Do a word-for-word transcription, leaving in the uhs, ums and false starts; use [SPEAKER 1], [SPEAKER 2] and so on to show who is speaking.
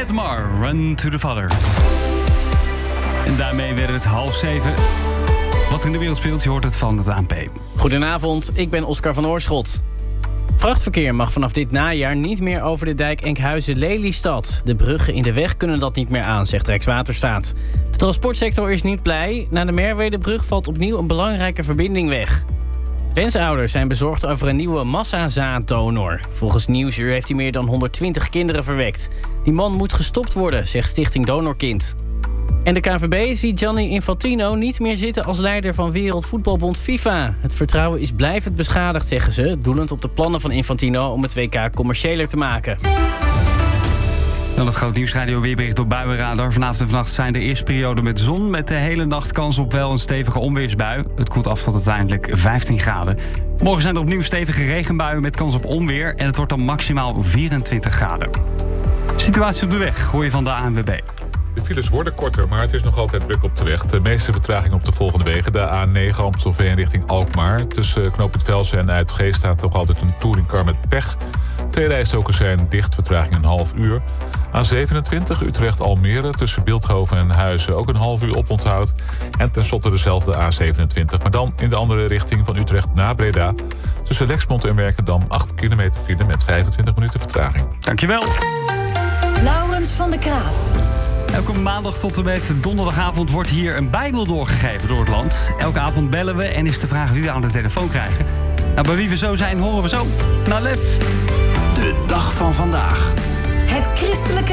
[SPEAKER 1] Macklemore Mar, Run to the Father. En daarmee werd het half zeven. Wat er in de wereld speelt, je hoort het van het A N P.
[SPEAKER 2] Goedenavond, ik ben Oscar van Oorschot. Vrachtverkeer mag vanaf dit najaar niet meer over de dijk Enkhuizen-Lelystad. De bruggen in de weg kunnen dat niet meer aan, zegt Rijkswaterstaat. De transportsector is niet blij. Na de Merwedebrug valt opnieuw een belangrijke verbinding weg. Wensouders zijn bezorgd over een nieuwe massazaaddonor. Volgens Nieuwsuur heeft hij meer dan honderdtwintig kinderen verwekt. Die man moet gestopt worden, zegt Stichting Donorkind. En de K N V B ziet Gianni Infantino niet meer zitten als leider van Wereldvoetbalbond FIFA. Het vertrouwen is blijvend beschadigd, zeggen ze, doelend op de plannen van Infantino om het W K commerciëler te maken.
[SPEAKER 1] Dan het groot nieuwsradio weerbericht door Buienradar. Vanavond en vannacht zijn de eerste periode met zon, met de hele nacht kans op wel een stevige onweersbui. Het koelt af tot uiteindelijk vijftien graden. Morgen zijn er opnieuw stevige regenbuien met kans op onweer en het wordt dan maximaal vierentwintig graden. Situatie op de weg, hoor je van de A N W B.
[SPEAKER 3] De files worden korter, maar het is nog altijd druk op de weg. De meeste vertraging op de volgende wegen. De A negen Amstelveen richting Alkmaar. Tussen knooppunt Velsen en Uitgeest staat nog altijd een touringcar met pech. Twee rijstroken zijn dicht, vertraging een half uur. A zevenentwintig Utrecht-Almere tussen Bilthoven en Huizen ook een half uur oponthoud. En tenslotte dezelfde A zevenentwintig, maar dan in de andere richting van Utrecht naar Breda. Tussen Lexmond en Werkendam acht kilometer file met vijfentwintig minuten vertraging.
[SPEAKER 1] Dankjewel.
[SPEAKER 4] Laurens van der Kraat.
[SPEAKER 1] Elke maandag tot en met donderdagavond wordt hier een bijbel doorgegeven door het land. Elke avond bellen we en is de vraag wie we aan de telefoon krijgen. Nou, bij wie we zo zijn, horen we zo. Nou, Lef.
[SPEAKER 5] De dag van vandaag.
[SPEAKER 4] Het christelijke